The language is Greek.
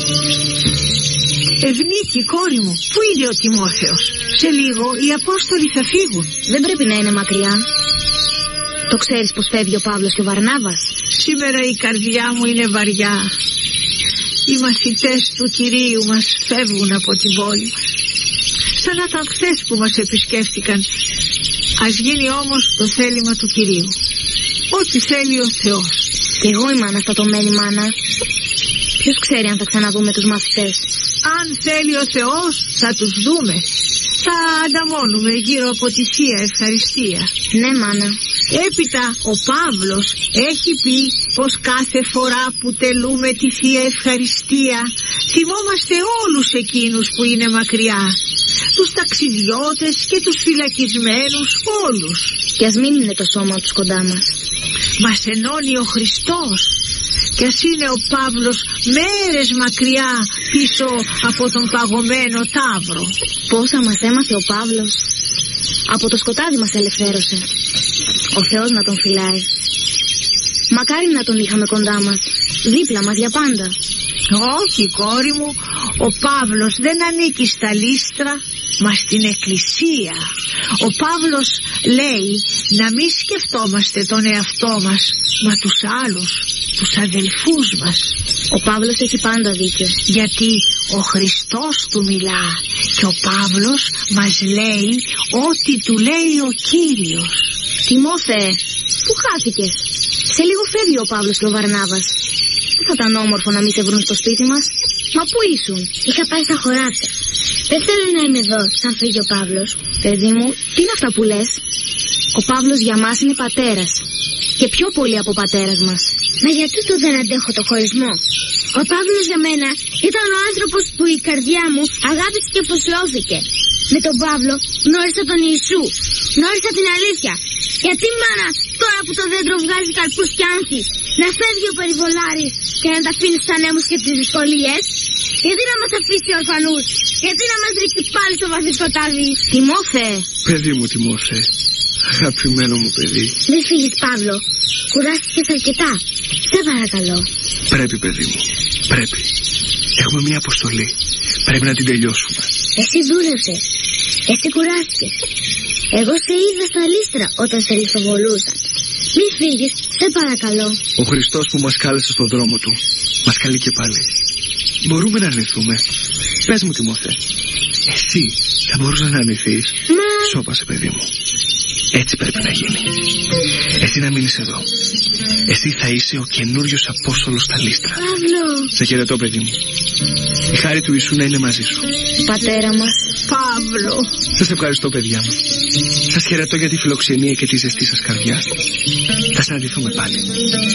Ευνίκη, κόρη μου, πού είναι ο Τιμόθεος? Σε λίγο οι Απόστολοι θα φύγουν. Δεν πρέπει να είναι μακριά. Το ξέρεις πως φεύγει ο Παύλος και ο Βαρνάβας? Σήμερα η καρδιά μου είναι βαριά. Οι μαθητές του Κυρίου μας φεύγουν από την πόλη μας. Σαν να ήταν χθες που μας επισκέφτηκαν. Ας γίνει όμως το θέλημα του Κυρίου. Ό,τι θέλει ο Θεός. Κι εγώ είμαι αναστατωμένη, μάνα. Ποιος ξέρει αν θα ξαναδούμε τους μαθητές? Αν θέλει ο Θεός θα τους δούμε. Θα ανταμώνουμε γύρω από τη Θεία Ευχαριστία. Ναι, μάνα. Έπειτα ο Παύλος έχει πει πως κάθε φορά που τελούμε τη Θεία Ευχαριστία θυμόμαστε όλους εκείνους που είναι μακριά, τους ταξιδιώτες και τους φυλακισμένους, όλους. Κι ας μην είναι το σώμα τους κοντά μας. Μας ενώνει ο Χριστός. Κι ας είναι ο Παύλος μέρες μακριά πίσω από τον παγωμένο ταύρο. Πόσα μας έμαθε ο Παύλος. Από το σκοτάδι μας ελευθέρωσε. Ο Θεός να τον φυλάει. Μακάρι να τον είχαμε κοντά μας, δίπλα μας για πάντα. Όχι, κόρη μου, ο Παύλος δεν ανήκει στα Λύστρα, μα στην Εκκλησία. Ο Παύλος λέει να μην σκεφτόμαστε τον εαυτό μας, μα τους άλλους, τους αδελφούς μας. Ο Παύλος έχει πάντα δίκιο. Γιατί ο Χριστός του μιλά και ο Παύλος μας λέει ό,τι του λέει ο Κύριος. Τιμόθεε, πού χάθηκες? Σε λίγο φεύγει ο Παύλος και ο Βαρνάβας. Δεν θα ήταν όμορφο να μην σε βρουν στο σπίτι μας? Μα πού ήσουν? Είχα πάει στα χωράφια. Δεν θέλω να είμαι εδώ σαν φύγει ο Παύλος. Παιδί μου, τι είναι αυτά που λες? Ο Παύλος για μας είναι πατέρας. Και πιο πολύ από πατέρας μας. Μα γιατί του δεν αντέχω το χωρισμό? Ο Παύλος για μένα ήταν ο άνθρωπος που η καρδιά μου αγάπησε και φωσιώθηκε. Με τον Παύλο γνώρισα τον Ιησού. Γνώρισα την αλήθεια. Γιατί, μάνα, τώρα που το δέντρο βγάζει καρπούς και άνθη, να φεύγει ο περιβολάρης και να τα αφήνει στους ανέμους και τις δυσκολίες? Γιατί να μας αφήσει ορφανούς? Γιατί να μας ρίξει πάλι στο βαθύ σκοτάδι? Τιμόθεε! Παιδί μου, Τιμόθεε, αγαπημένο μου παιδί. Μην φύγεις, Παύλο. Κουράστηκες αρκετά. Σε παρακαλώ. Πρέπει, παιδί μου, πρέπει. Έχουμε μια αποστολή. Πρέπει να την τελειώσουμε. Εσύ δούλεψες. Εσύ κουράστηκες. Εγώ σε είδα στα Λύστρα όταν σε λιθοβολούσαν. Μη φύγεις, σε παρακαλώ. Ο Χριστός που μας κάλεσε στον δρόμο του μας καλεί και πάλι. Μπορούμε να αρνηθούμε? Πες μου, Τιμόθεε, εσύ θα μπορούσες να αρνηθείς? Σώπασε, παιδί μου. Έτσι πρέπει να γίνει. Εσύ να μείνεις εδώ. Εσύ θα είσαι ο καινούριος Απόστολος στα Λύστρα. Παύλο! Σε χαιρετώ, παιδί μου. Η χάρη του Ιησού να είναι μαζί σου. Πατέρα μας. Παύλο! Σας ευχαριστώ, παιδιά μου. Σας χαιρετώ για τη φιλοξενία και τη ζεστή σας καρδιά. Θα συναντηθούμε πάλι.